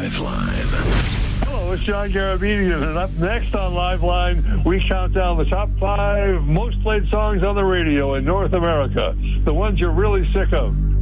Liveline. Hello, it's John Garabedian, and up next on Liveline, we count down the top 5 most played songs on the radio in North America, the ones you're really sick of.